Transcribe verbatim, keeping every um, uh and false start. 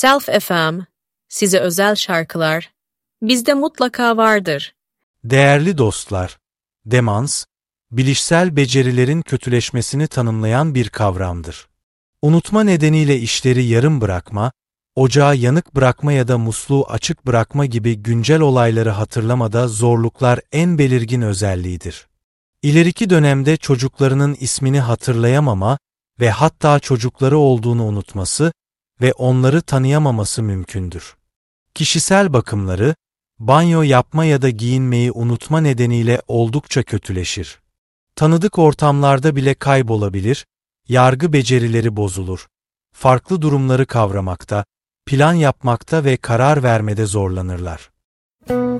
Self F M, size özel şarkılar, bizde mutlaka vardır. Değerli dostlar, demans, bilişsel becerilerin kötüleşmesini tanımlayan bir kavramdır. Unutma nedeniyle işleri yarım bırakma, ocağı yanık bırakma ya da musluğu açık bırakma gibi güncel olayları hatırlamada zorluklar en belirgin özelliğidir. İleriki dönemde çocuklarının ismini hatırlayamama ve hatta çocukları olduğunu unutması ve onları tanıyamaması mümkündür. Kişisel bakımları, banyo yapma ya da giyinmeyi unutma nedeniyle oldukça kötüleşir. Tanıdık ortamlarda bile kaybolabilir, yargı becerileri bozulur. Farklı durumları kavramakta, plan yapmakta ve karar vermede zorlanırlar.